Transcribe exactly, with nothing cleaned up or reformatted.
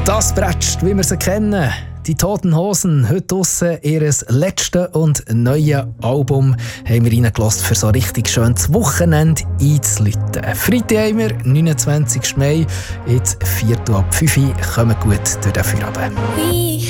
Das bretscht, wie wir sie kennen. Die Toten Hosen, heute draussen ihr letztes und neues Album, haben wir reingelassen, für so richtig schönes Wochenende einzuläuten. Freitag haben wir, neunundzwanzigsten Mai, jetzt Viertel ab fünf Uhr, kommen gut durch den Feierabend.